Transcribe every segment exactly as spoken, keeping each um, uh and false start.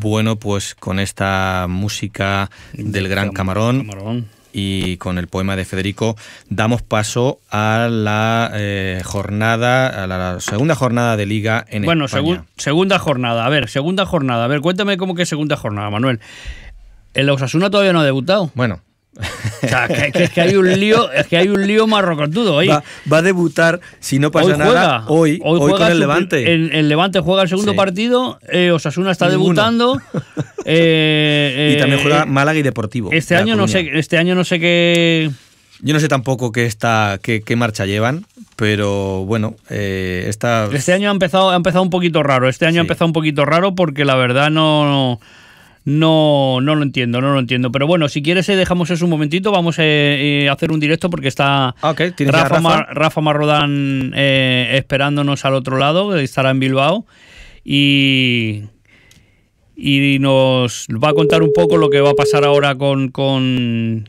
Bueno, pues con esta música del Gran Camarón, Camarón. y con el poema de Federico damos paso a la eh, jornada, a la segunda jornada de Liga en bueno, España. Bueno, segu segunda jornada. A ver, segunda jornada. A ver, cuéntame cómo que es segunda jornada, Manuel. El Osasuna todavía no ha debutado. Bueno. O sea, que, que, es que hay un lío, es que hay un lío marrocontudo hoy. Va, va a debutar, si no pasa hoy nada, juega, hoy, hoy, hoy juega con el su, Levante. El, el Levante juega el segundo sí. partido, eh, Osasuna está Ninguno. debutando. eh, y también juega eh, Málaga y Deportivo. Este año no sé, este año no sé qué. Yo no sé tampoco qué está, qué, qué marcha llevan, pero bueno, eh, está. Este año ha empezado, ha empezado un poquito raro. Este año sí. ha empezado un poquito raro porque la verdad no. No, no lo entiendo, no lo entiendo. Pero bueno, si quieres eh, dejamos eso un momentito, vamos a eh, hacer un directo porque está okay, Rafa, Rafa? Mar, Rafa Marrodán eh, esperándonos al otro lado, estará en Bilbao y, y nos va a contar un poco lo que va a pasar ahora con, con,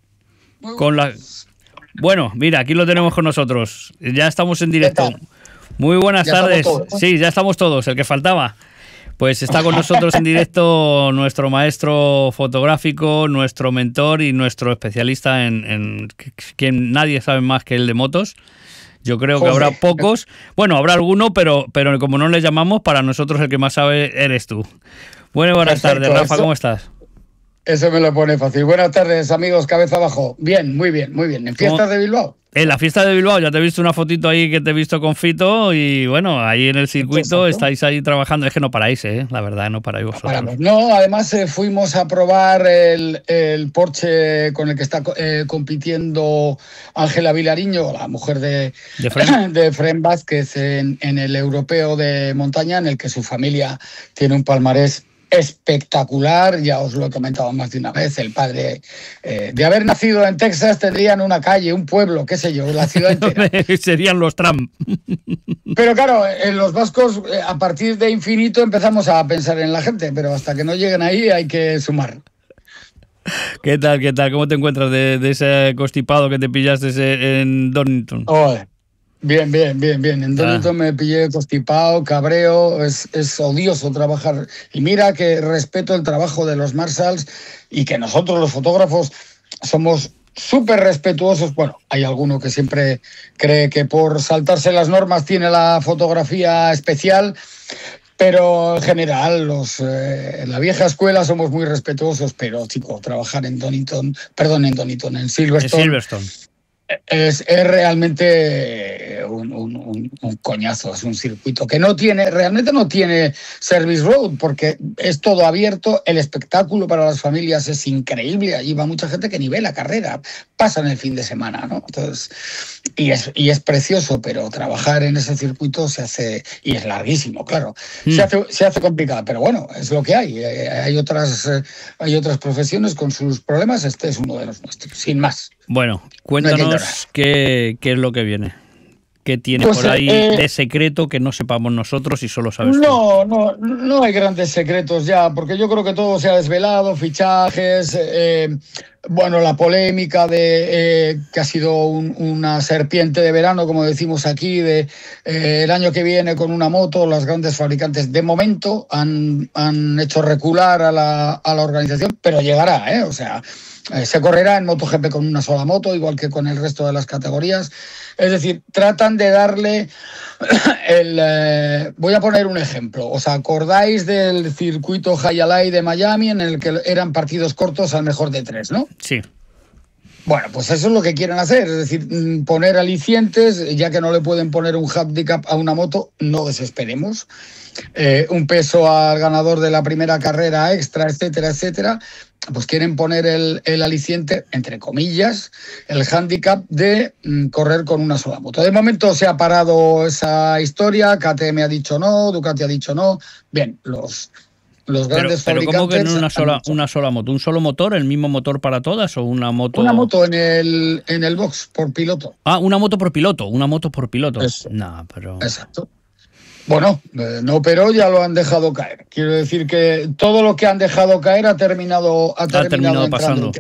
con la... Bueno, mira, aquí lo tenemos con nosotros, ya estamos en directo. Muy buenas ya tardes. Todos, ¿no? Sí, ya estamos todos, el que faltaba. Pues está con nosotros en directo nuestro maestro fotográfico, nuestro mentor y nuestro especialista en, en que nadie sabe más que él de motos. Yo creo que habrá pocos. Bueno, habrá alguno, pero, pero como no le llamamos, para nosotros el que más sabe eres tú. Bueno, buenas Perfecto, tardes, Rafa, eso, ¿cómo estás? Eso me lo pone fácil. Buenas tardes, amigos, cabeza abajo. Bien, muy bien, muy bien. ¿En fiestas de Bilbao? En la fiesta de Bilbao, ya te he visto una fotito ahí que te he visto con Fito y bueno, ahí en el circuito estáis ahí trabajando. Es que no paráis, ¿eh? La verdad, no paráis vosotros. No, no además eh, fuimos a probar el, el Porsche con el que está eh, compitiendo Ángela Vilariño, la mujer de, de Fren, de Fren Vázquez en, en el europeo de montaña, en el que su familia tiene un palmarés espectacular, ya os lo he comentado más de una vez. El padre, eh, de haber nacido en Texas, tendrían una calle, un pueblo, qué sé yo, la ciudad entera. Serían los Trump. Pero claro, en los vascos, a partir de infinito empezamos a pensar en la gente, pero hasta que no lleguen ahí hay que sumar. ¿Qué tal, qué tal? ¿Cómo te encuentras de, de ese constipado que te pillaste en Donington? Oh, Bien, bien, bien, bien. En Donington ah. me pillé constipado, cabreo, es, es odioso trabajar. Y mira que respeto el trabajo de los Marshalls y que nosotros los fotógrafos somos súper respetuosos. Bueno, hay alguno que siempre cree que por saltarse las normas tiene la fotografía especial, pero en general los, eh, en la vieja escuela somos muy respetuosos, pero chico, trabajar en Donington, perdón, en Donington, en Silverstone... En Silverstone. Es, es realmente un, un, un coñazo, es un circuito que no tiene, realmente no tiene service road porque es todo abierto, el espectáculo para las familias es increíble, allí va mucha gente que ni ve la carrera, pasan el fin de semana, ¿no? Entonces, y es, y es precioso, pero trabajar en ese circuito se hace, y es larguísimo, claro, mm. se, hace, se hace complicado, pero bueno, es lo que hay, hay otras, hay otras profesiones con sus problemas, este es uno de los nuestros, sin más. Bueno, cuéntanos qué, qué es lo que viene. ¿Qué tiene pues, por ahí eh, de secreto que no sepamos nosotros y solo sabes tú? No, no, no hay grandes secretos ya, porque yo creo que todo se ha desvelado, fichajes, eh, bueno, la polémica de eh, que ha sido un, una serpiente de verano, como decimos aquí, de eh, el año que viene con una moto, las grandes fabricantes de momento han, han hecho recular a la, a la organización, pero llegará, ¿eh? O sea... Eh, se correrá en MotoGP con una sola moto, igual que con el resto de las categorías. Es decir, tratan de darle el... Eh, voy a poner un ejemplo. ¿Os acordáis del circuito Hialeah de Miami en el que eran partidos cortos al mejor de tres, no? Sí. Bueno, pues eso es lo que quieren hacer, es decir, poner alicientes, ya que no le pueden poner un handicap a una moto, no desesperemos. Eh, un peso al ganador de la primera carrera extra, etcétera, etcétera, pues quieren poner el, el aliciente, entre comillas, el hándicap de mm, correr con una sola moto. De momento se ha parado esa historia, K T M ha dicho no, Ducati ha dicho no. Bien, los, los grandes pero, pero fabricantes... ¿cómo que no una sola, una sola moto? ¿Un solo motor, el mismo motor para todas o una moto...? Una moto en el, en el box, por piloto. Ah, una moto por piloto, una moto por piloto. Eso. No, pero... Exacto. Bueno, eh, no, pero ya lo han dejado caer. Quiero decir que todo lo que han dejado caer ha terminado, ha terminado, ha terminado pasando.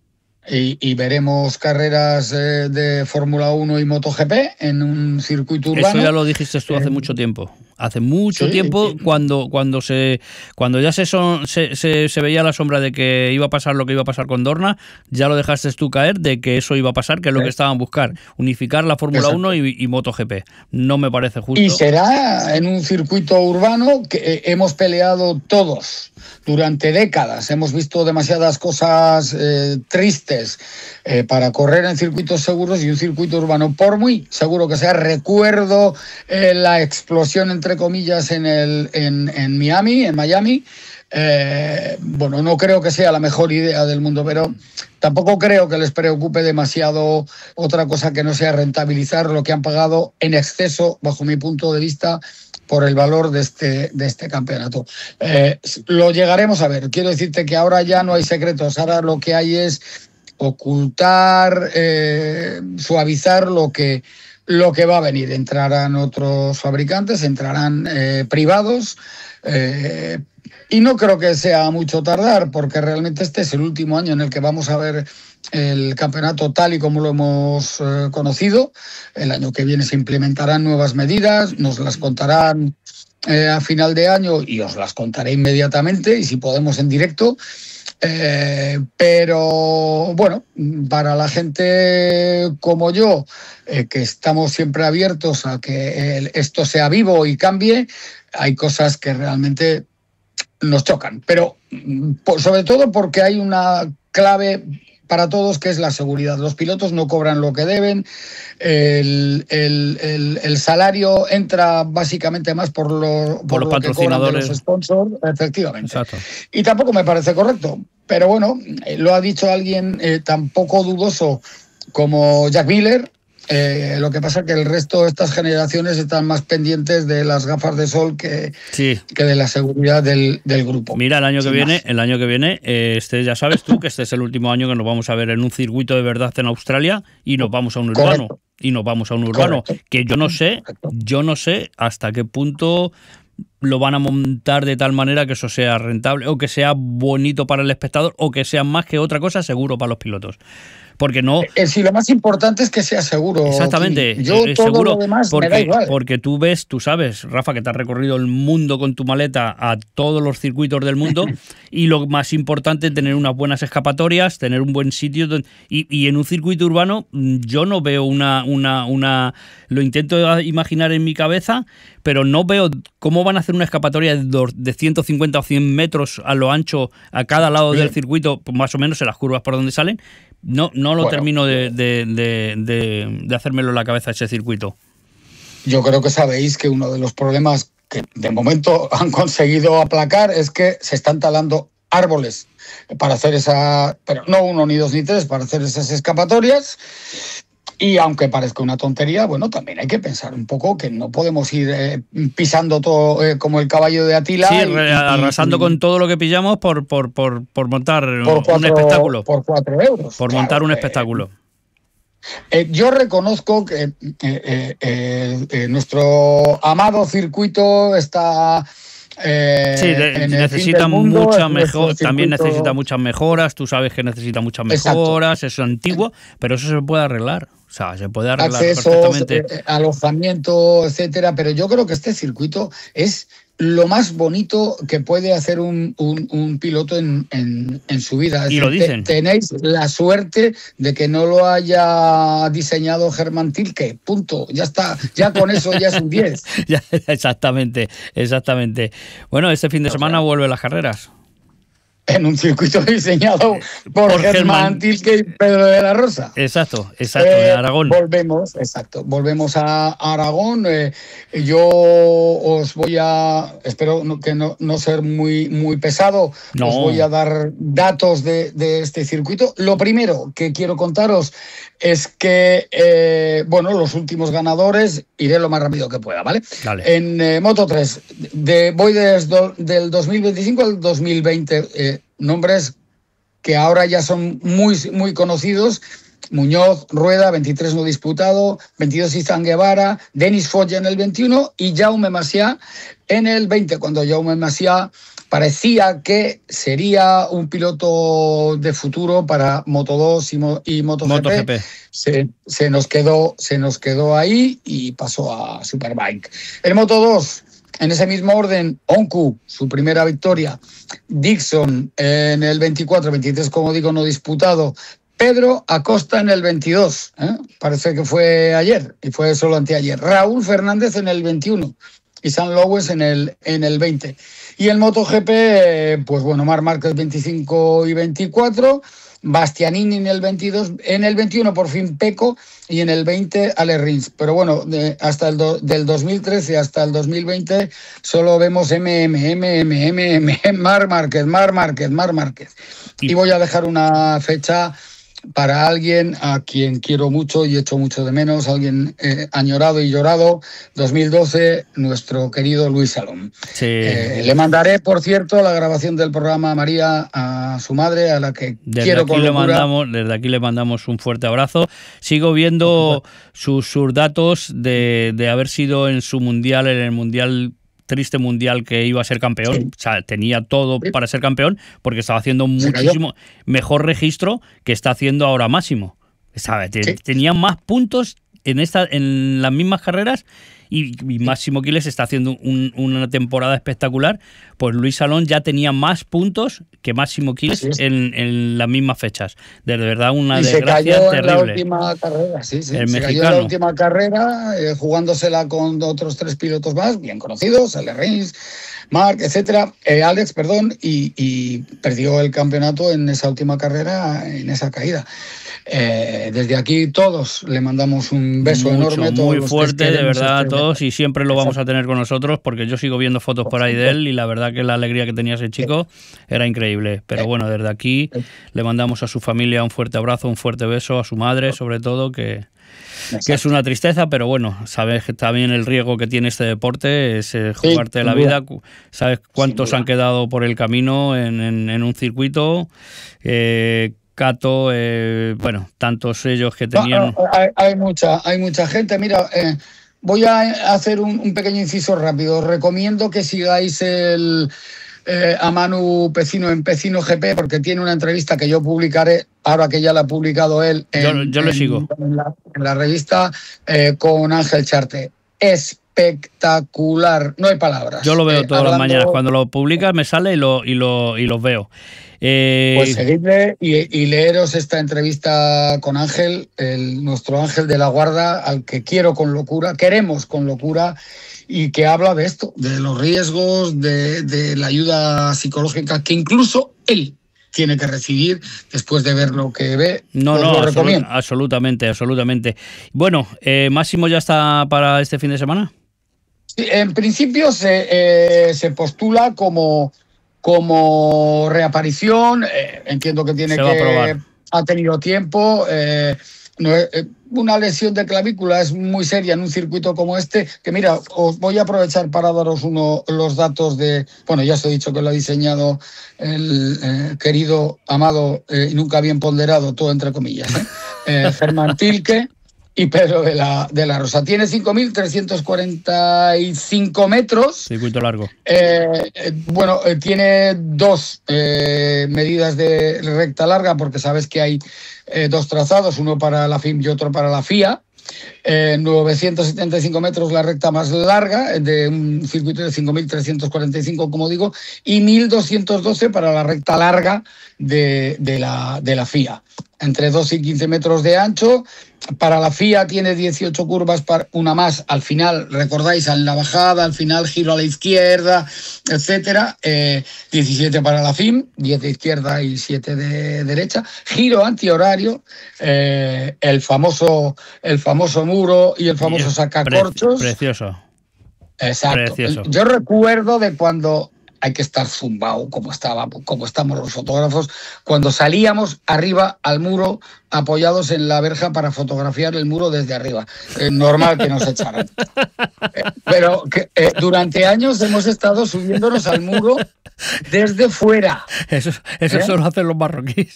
Y, y veremos carreras eh, de Fórmula uno y MotoGP en un circuito urbano. Eso ya lo dijiste tú hace eh, mucho tiempo. Hace mucho Sí, tiempo, sí. cuando cuando se cuando ya se, son, se, se, se veía la sombra de que iba a pasar lo que iba a pasar con Dorna, ya lo dejaste tú caer de que eso iba a pasar, que es lo Sí. que estaban buscar, unificar la Fórmula Exacto. uno y, y MotoGP. No me parece justo. Y será en un circuito urbano que eh, hemos peleado todos durante décadas. Hemos visto demasiadas cosas eh, tristes eh, para correr en circuitos seguros, y un circuito urbano, por muy seguro que sea, recuerdo eh, la explosión, entre comillas, en, el, en, en Miami, en Miami. Eh, bueno, no creo que sea la mejor idea del mundo, pero tampoco creo que les preocupe demasiado otra cosa que no sea rentabilizar lo que han pagado en exceso, bajo mi punto de vista, por el valor de este, de este campeonato. Eh, lo llegaremos a ver. Quiero decirte que ahora ya no hay secretos, ahora lo que hay es ocultar, eh, suavizar lo que, lo que va a venir. Entrarán otros fabricantes, entrarán eh, privados, eh, y no creo que sea mucho tardar, porque realmente este es el último año en el que vamos a ver el campeonato tal y como lo hemos eh, conocido. El año que viene se implementarán nuevas medidas, nos las contarán eh, a final de año y os las contaré inmediatamente, y si podemos en directo. Eh, pero bueno, para la gente como yo, eh, que estamos siempre abiertos a que el, esto sea vivo y cambie, hay cosas que realmente nos chocan, pero por, sobre todo porque hay una clave para todos, que es la seguridad. Los pilotos no cobran lo que deben, el, el, el, el salario entra básicamente más por lo, por por los lo patrocinadores, que cobran de los sponsors, efectivamente. Exacto. Y tampoco me parece correcto, pero bueno, lo ha dicho alguien eh, tan poco dudoso como Jack Miller. Eh, lo que pasa es que el resto de estas generaciones están más pendientes de las gafas de sol que, sí. que de la seguridad del, del grupo. Mira, el año que Sin viene, más. el año que viene, eh, este ya sabes tú que este es el último año que nos vamos a ver en un circuito de verdad en Australia, y nos vamos a un urbano. Correcto. Y nos vamos a un urbano. Correcto. Que yo no sé, Correcto. yo no sé hasta qué punto lo van a montar de tal manera que eso sea rentable, o que sea bonito para el espectador, o que sea más que otra cosa seguro para los pilotos. Porque no... Eh, sí, lo más importante es que sea seguro. Exactamente. Kili. Yo eh, todo seguro, lo demás porque, me da igual. porque tú ves, tú sabes, Rafa, que te has recorrido el mundo con tu maleta a todos los circuitos del mundo, y lo más importante es tener unas buenas escapatorias, tener un buen sitio, y, y en un circuito urbano yo no veo una, una, una... Lo intento imaginar en mi cabeza, pero no veo cómo van a hacer una escapatoria de, dos, de ciento cincuenta o cien metros a lo ancho a cada lado Bien. del circuito, más o menos en las curvas por donde salen. No, no lo bueno, termino de, de, de, de, de hacérmelo en la cabeza ese circuito. Yo creo que sabéis que uno de los problemas que de momento han conseguido aplacar es que se están talando árboles para hacer esa, pero no uno ni dos ni tres, para hacer esas escapatorias. Y aunque parezca una tontería, bueno, también hay que pensar un poco que no podemos ir eh, pisando todo eh, como el caballo de Atila. Sí, y, arrasando y, con todo lo que pillamos por, por, por, por montar por cuatro, un espectáculo. Por cuatro euros. Por claro, montar un eh, espectáculo. Eh, yo reconozco que eh, eh, eh, eh, nuestro amado circuito está... Eh, sí, de, necesita mundo, mucha mejor, también necesita muchas mejoras. Tú sabes que necesita muchas mejoras. Exacto. Es antiguo, pero eso se puede arreglar. O sea, se puede arreglar Accesos, perfectamente. Eh, alojamiento, etcétera. Pero yo creo que este circuito es lo más bonito que puede hacer un, un, un piloto en, en, en su vida. Es y decir, lo dicen. Te, tenéis la suerte de que no lo haya diseñado Germán Tilke. Punto. Ya está. Ya con eso ya es un diez. Exactamente, exactamente. Bueno, este fin de semana o sea, vuelven las carreras. En un circuito diseñado por, por Germán Tilke y Pedro de la Rosa. Exacto, exacto, eh, en Aragón. Volvemos, exacto, volvemos a Aragón. Eh, yo os voy a, espero no, que no, no ser muy, muy pesado, no. os voy a dar datos de, de este circuito. Lo primero que quiero contaros es que, eh, bueno, los últimos ganadores, iré lo más rápido que pueda, ¿vale? Dale. En eh, Moto tres, de, voy desde del dos mil veinticinco al dos mil veinte, eh, nombres que ahora ya son muy, muy conocidos: Muñoz, Rueda, veintitrés no disputado, veintidós Izan Guevara, Denis Foggia en el veintiuno y Jaume Massià en el veinte, cuando Jaume Massià parecía que sería un piloto de futuro para Moto dos y, Mo, y MotoGP. MotoGP. Se, se, nos quedó, se nos quedó ahí y pasó a Superbike. El Moto dos, En ese mismo orden, Onku, su primera victoria. Dixon en el veinticuatro, veintitrés, como digo, no disputado. Pedro Acosta en el veintidós, ¿eh? Parece que fue ayer y fue solo anteayer. Raúl Fernández en el veintiuno y San Lowes en el, en el veinte. Y el MotoGP, eh, pues bueno, Marc Márquez veinticinco y veinticuatro, Bastianini en el veintidós, en el veintiuno por fin Pecco y en el veinte Ale Rins. Pero bueno, de, hasta el do, del dos mil trece hasta el dos mil veinte solo vemos M M, M M, M M, Marc Márquez, Marc Márquez, Marc Márquez. Y voy a dejar una fecha para alguien a quien quiero mucho y echo mucho de menos, alguien eh, añorado y llorado, dos mil doce, nuestro querido Luis Salom. Sí. Eh, le mandaré, por cierto, la grabación del programa a María, a su madre, a la que desde quiero aquí con le locura. mandamos, desde aquí le mandamos un fuerte abrazo. Sigo viendo sus, sus datos de, de haber sido en su mundial, en el mundial... triste mundial que iba a ser campeón, sí. O sea, tenía todo sí. para ser campeón porque estaba haciendo muchísimo mejor registro que está haciendo ahora Máximo, ¿sabes? Sí. Tenía más puntos en esta en las mismas carreras y, y Máximo Quiles está haciendo un, una temporada espectacular, pues Luis Salom ya tenía más puntos que Máximo Quiles en, en las mismas fechas. De verdad, una y desgracia se cayó terrible. En la última carrera, sí, sí. El se mexicano. Cayó en la última carrera, eh, jugándosela con otros tres pilotos más, bien conocidos, Ale Rins, Marc, etcétera, eh, Alex, perdón, y, y perdió el campeonato en esa última carrera, en esa caída. Eh, desde aquí todos le mandamos un beso Mucho, enorme, todos muy los fuerte, de verdad, a todos, y siempre lo vamos Exacto. a tener con nosotros porque yo sigo viendo fotos por ahí de él y la verdad que la alegría que tenía ese chico era increíble. Pero bueno, desde aquí le mandamos a su familia un fuerte abrazo, un fuerte beso, a su madre sobre todo, que, que es una tristeza, pero bueno, sabes que también el riesgo que tiene este deporte es eh, jugarte sí, la vida, sabes cuántos han quedado por el camino en, en, en un circuito, eh, Cato, eh, bueno, tantos ellos que tenían... No, hay, hay, mucha, hay mucha gente. Mira, eh, voy a hacer un, un pequeño inciso rápido. Os recomiendo que sigáis el, eh, a Manu Pecino en Pecino G P porque tiene una entrevista que yo publicaré, ahora que ya la ha publicado él en, yo, yo le en, sigo. en, la, en la revista eh, con Ángel Charte. Espectacular, no hay palabras. Yo lo veo eh, todas hablando... las mañanas. Cuando lo publicas me sale y, lo, y, lo, y los veo. Eh... Pues seguidle y, y leeros esta entrevista con Ángel, el, nuestro Ángel de la Guarda, al que quiero con locura, queremos con locura, y que habla de esto, de los riesgos, de, de la ayuda psicológica que incluso él tiene que recibir después de ver lo que ve. No, Os no, lo absolut, recomiendo. absolutamente, absolutamente. Bueno, eh, ¿Máximo ya está para este fin de semana? Sí, en principio se, eh, se postula como... como reaparición, eh, entiendo que tiene Se va que a probar. Ha tenido tiempo, eh, no, eh, una lesión de clavícula es muy seria en un circuito como este, que mira, os voy a aprovechar para daros uno los datos de, bueno, ya os he dicho que lo ha diseñado el eh, querido, amado eh, y nunca bien ponderado, todo entre comillas, ¿eh? eh, Germán Tilke y Pedro de la, de la Rosa. Tiene cinco mil trescientos cuarenta y cinco metros. Circuito largo. Eh, eh, bueno, eh, tiene dos eh, medidas de recta larga, porque sabes que hay eh, dos trazados, uno para la F I M y otro para la F I A. Eh, novecientos setenta y cinco metros la recta más larga, de un circuito de cinco mil trescientos cuarenta y cinco, como digo, y mil doscientos doce para la recta larga de, de, la, de la F I A. Entre dos y quince metros de ancho. Para la F I A tiene dieciocho curvas, para una más al final, recordáis, en la bajada, al final giro a la izquierda, etcétera. Eh, diecisiete para la F I M, diez de izquierda y siete de derecha. Giro antihorario, eh, el famoso el famoso muro y el famoso sacacorchos. Precioso. Exacto. Precioso. Yo recuerdo de cuando... hay que estar zumbado como estaba, como estamos los fotógrafos, cuando salíamos arriba al muro apoyados en la verja para fotografiar el muro desde arriba. Eh, normal que nos echaran. Eh, pero que, eh, durante años hemos estado subiéndonos al muro desde fuera. Eso, eso ¿Eh? Solo hacen los marroquíes.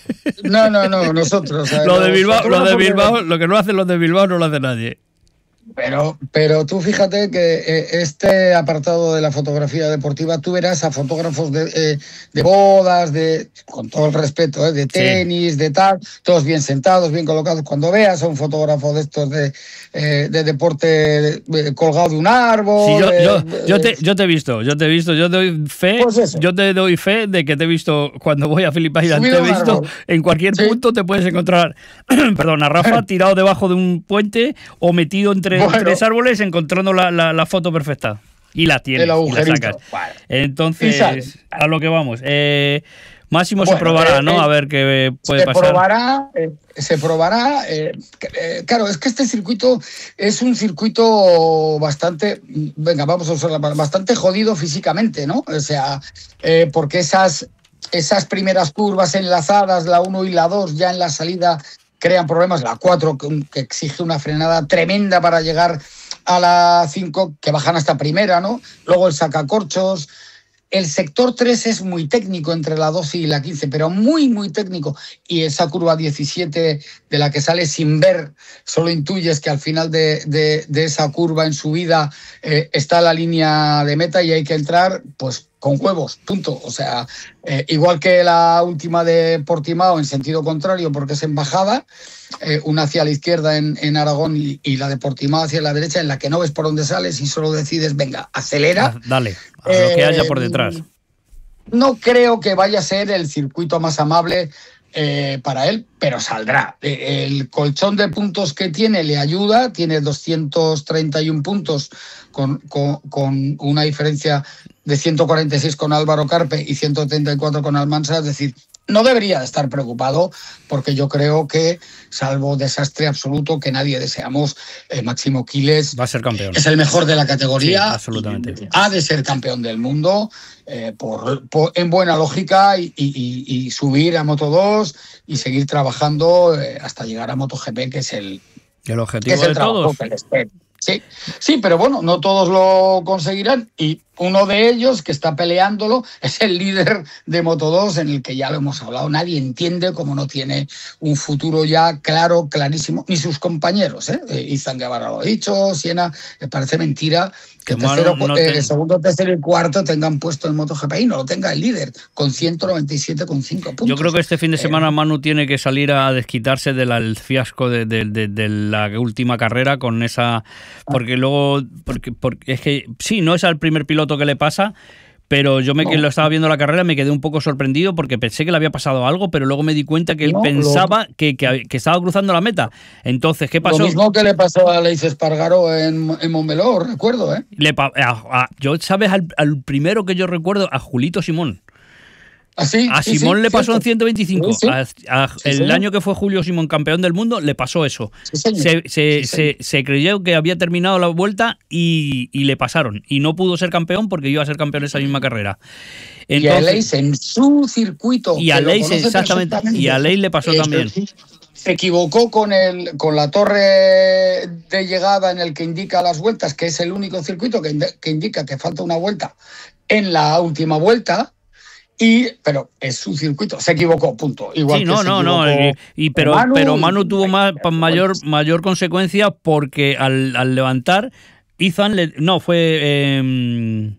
No, no, no, nosotros. Lo de Bilbao, lo de Bilbao, lo que no hacen los de Bilbao no lo hace nadie. Pero, pero tú fíjate que este apartado de la fotografía deportiva, tú verás a fotógrafos de, eh, de bodas, de, con todo el respeto, ¿eh? de tenis, sí. de tal, todos bien sentados, bien colocados. Cuando veas a un fotógrafo de estos de, eh, de deporte de, colgado de un árbol... Sí, yo, de, yo, de, yo, te, yo te he visto, yo te he visto, yo te doy fe, pues yo te doy fe de que te he visto cuando voy a Phillip Island, te he visto árbol. En cualquier sí. punto te puedes encontrar, perdón, a Rafa tirado debajo de un puente o metido entre bueno, tres árboles encontrando la, la, la foto perfecta. Y la tienes, y la sacas. Vale. Entonces, a lo que vamos. Eh, Máximo bueno, se probará, eh, ¿no? A ver qué puede se pasar. Probará, eh, se probará. Eh, eh, claro, es que este circuito es un circuito bastante, venga, vamos a usarla, bastante jodido físicamente, ¿no? O sea, eh, porque esas, esas primeras curvas enlazadas, la uno y la dos, ya en la salida crean problemas. La cuatro, que, que exige una frenada tremenda para llegar a la cinco, que bajan hasta primera, ¿no? Luego el sacacorchos. El sector tres es muy técnico entre la doce y la quince, pero muy, muy técnico. Y esa curva diecisiete de la que sale sin ver, solo intuyes que al final de, de, de esa curva en subida eh, está la línea de meta y hay que entrar pues con huevos, punto. O sea, eh, igual que la última de Portimao en sentido contrario porque es en bajada, eh, una hacia la izquierda en, en Aragón y, y la de Portimao hacia la derecha, en la que no ves por dónde sales y solo decides, venga, acelera. Ah, dale, a lo eh, que haya por detrás. No creo que vaya a ser el circuito más amable eh, para él, pero saldrá. El colchón de puntos que tiene le ayuda, tiene doscientos treinta y uno puntos con, con, con una diferencia de ciento cuarenta y seis con Álvaro Carpe y ciento treinta y cuatro con Almansa, es decir, no debería estar preocupado porque yo creo que, salvo desastre absoluto que nadie deseamos, eh, Máximo Quiles va a ser campeón. Es el mejor de la categoría. Sí, absolutamente. Ha de ser campeón del mundo eh, por, por, en buena lógica y, y, y subir a Moto dos y seguir trabajando eh, hasta llegar a MotoGP, que es el, el objetivo que es el de todos. Que les sí, sí, pero bueno, no todos lo conseguirán y uno de ellos que está peleándolo es el líder de Moto dos, en el que ya lo hemos hablado. Nadie entiende cómo no tiene un futuro ya claro, clarísimo, ni sus compañeros, ¿eh? Izan Guevara lo ha dicho, Siena, me parece mentira que tercero, no eh, ten... segundo, tercero y cuarto tengan puesto en MotoGP y no lo tenga el líder, con ciento noventa y siete coma cinco puntos. Yo creo que este fin de semana eh, Manu tiene que salir a desquitarse del fiasco de, de, de, de la última carrera con esa... Porque luego... Porque, porque es que sí, no es al primer piloto que le pasa, pero yo me no. que lo estaba viendo la carrera me quedé un poco sorprendido porque pensé que le había pasado algo, pero luego me di cuenta que él no, pensaba lo... que, que, que estaba cruzando la meta. Entonces, ¿qué pasó? Lo mismo que le pasó a Aleix Espargaró en, en Montmeló, recuerdo, ¿eh? Le pa a, a, yo, ¿sabes? Al, al primero que yo recuerdo, a Julito Simón. ¿Ah, sí? A sí, Simón sí, le pasó cierto. en ciento veinticinco. Sí, sí. A, a, sí, el señor. año que fue Julio Simón campeón del mundo, le pasó eso. Sí, se, se, sí, se, se creyó que había terminado la vuelta y, y le pasaron. Y no pudo ser campeón porque iba a ser campeón esa misma carrera. Entonces, y a Aleix en su circuito. Y a Aleix, exactamente. Y a Aleix le pasó Esto, también. Se equivocó con, el, con la torre de llegada en el que indica las vueltas, que es el único circuito que, que indica que falta una vuelta en la última vuelta. Y, pero es su circuito, se equivocó, punto. Igual sí, que no, se no, no. Y, y pero, Manu, pero Manu tuvo más, mayor, mayor consecuencia porque al, al levantar, Izan, le, no, fue. Eh,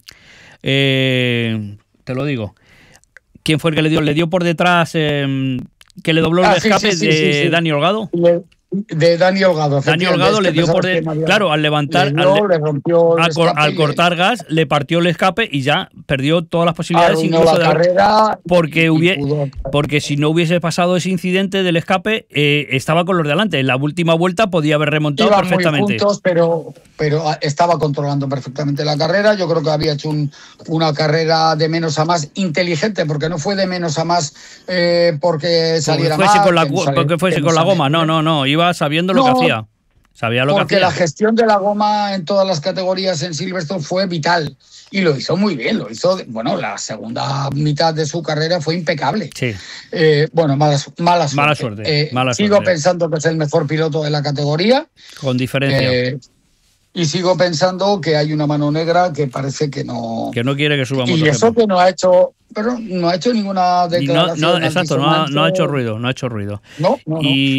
eh, te lo digo. ¿Quién fue el que le dio? Le dio por detrás, eh, que le dobló ah, el escape sí, sí, de sí, sí. Dani Holgado. Le, de Dani Holgado. Dani Holgado le dio por de, claro, al levantar, le dio, al, le rompió el al, escape, al cortar gas, le partió el escape y ya perdió todas las posibilidades, incluso la de carrera, porque y, hubie, y porque si no hubiese pasado ese incidente del escape, eh, estaba con los de delante. En la última vuelta podía haber remontado Iban perfectamente. Muy juntos, pero, pero estaba controlando perfectamente la carrera. Yo creo que había hecho un, una carrera de menos a más inteligente, porque no fue de menos a más eh, porque saliera fuese mal. Con la, que no porque fuese que con no la goma, no, no, no. Iba sabiendo lo no, que hacía. Sabía lo porque que hacía. La gestión de la goma en todas las categorías en Silverstone fue vital y lo hizo muy bien, lo hizo, bueno, la segunda mitad de su carrera fue impecable. Sí. Eh, bueno, mala, mala suerte. Mala suerte, eh, mala sigo suerte. pensando que es el mejor piloto de la categoría. Con diferencia. Eh, y sigo pensando que hay una mano negra que parece que no... Que no quiere que suba MotoGP. Y eso que no ha hecho... Pero no ha hecho ninguna declaración. No, no, exacto, no ha, no ha hecho ruido, no ha hecho ruido. No, no,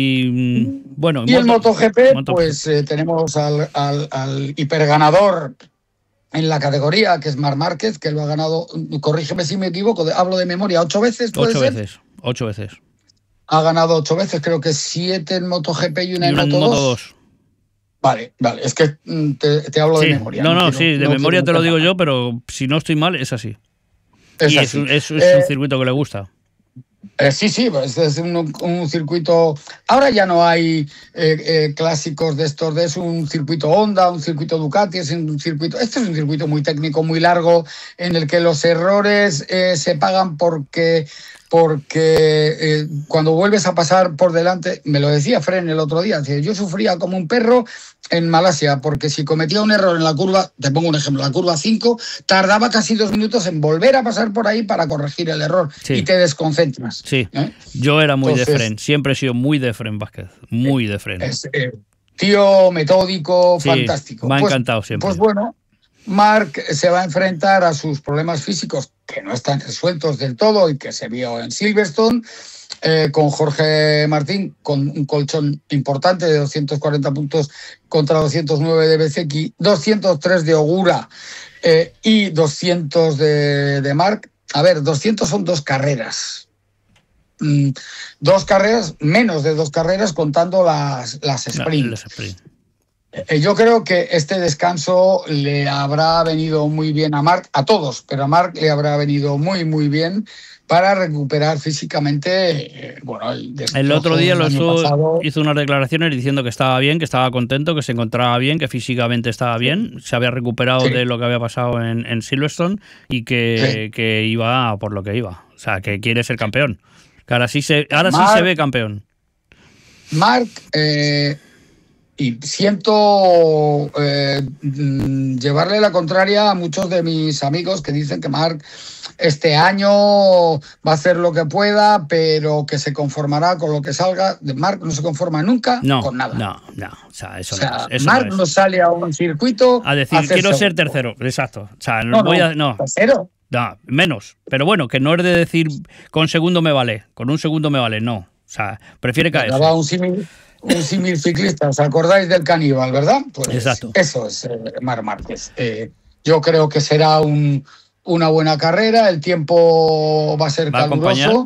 y no. bueno, y Moto, el MotoGP, Moto, pues eh, tenemos al, al, al hiperganador en la categoría, que es Marc Márquez, que lo ha ganado, corrígeme si me equivoco, hablo de memoria, ocho veces, ¿puede ocho ser? veces, ocho veces. Ha ganado ocho veces, creo que siete en MotoGP y una, y una en Moto dos. Vale, vale, es que te, te hablo sí, de memoria. No, no, no sí, quiero, de no memoria te lo digo mal. yo, pero si no estoy mal, es así. Es y así. Es, es, es eh, un circuito que le gusta. Eh, sí, sí, pues es un, un circuito... Ahora ya no hay eh, eh, clásicos de estos, de es un circuito Honda, un circuito Ducati, es un circuito... Este es un circuito muy técnico, muy largo, en el que los errores eh, se pagan porque... porque eh, cuando vuelves a pasar por delante, me lo decía Fren el otro día, yo sufría como un perro en Malasia, porque si cometía un error en la curva, te pongo un ejemplo, la curva cinco, tardaba casi dos minutos en volver a pasar por ahí para corregir el error, sí. Y te desconcentras. Sí, ¿eh? Yo era muy Entonces, de Fren, siempre he sido muy de Fren Vázquez, muy de Fren. Es, eh, tío metódico, sí, fantástico. Me ha pues, encantado siempre. Pues bueno, Marc se va a enfrentar a sus problemas físicos que no están resueltos del todo y que se vio en Silverstone, eh, con Jorge Martín, con un colchón importante de doscientos cuarenta puntos contra doscientos nueve de Bezzecchi, doscientos tres de Ogura eh, y doscientos de, de Marc. A ver, doscientos son dos carreras. Mm, dos carreras, menos de dos carreras contando las, las sprint. Las sprint. Yo creo que este descanso le habrá venido muy bien a Marc, a todos, pero a Marc le habrá venido muy, muy bien para recuperar físicamente. Eh, bueno, el, el otro día lo hizo, hizo unas declaraciones diciendo que estaba bien, que estaba contento, que se encontraba bien, que físicamente estaba bien, se había recuperado sí. de lo que había pasado en, en Silverstone y que, sí. que iba por lo que iba. O sea, que quiere ser campeón. Que ahora sí se, ahora Marc, sí se ve campeón. Marc... Eh, Y siento eh, llevarle la contraria a muchos de mis amigos que dicen que Marc este año va a hacer lo que pueda, pero que se conformará con lo que salga. Marc no se conforma nunca no, con nada. No, no, o sea, eso o sea, no es. Eso Marc no, es. no sale a un circuito a decir, a quiero segundo. ser tercero, exacto. O sea, no, voy no, a. No. ¿Tercero? No, menos. Pero bueno, que no es de decir con segundo me vale, con un segundo me vale, no. O sea, prefiere caerse. Va un símil. Un símil ciclista, ¿os acordáis del caníbal, verdad? Pues exacto. Eso es eh, Marc Márquez. Eh, yo creo que será un, una buena carrera, el tiempo va a ser ¿Va caluroso.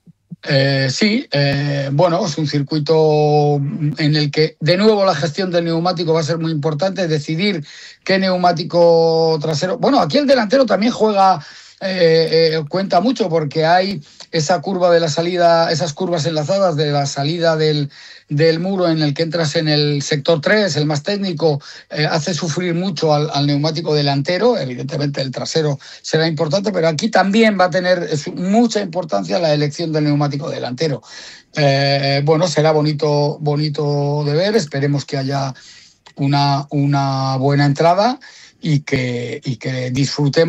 Eh, sí, eh, bueno, es un circuito en el que, de nuevo, la gestión del neumático va a ser muy importante, decidir qué neumático trasero... Bueno, aquí el delantero también juega... Eh, eh, cuenta mucho porque hay esa curva de la salida, esas curvas enlazadas de la salida del, del muro en el que entras en el sector tres, el más técnico, eh, hace sufrir mucho al, al neumático delantero. Evidentemente el trasero será importante, pero aquí también va a tener mucha importancia la elección del neumático delantero. Eh, bueno, será bonito, bonito de ver, esperemos que haya una, una buena entrada y que, y que disfrutemos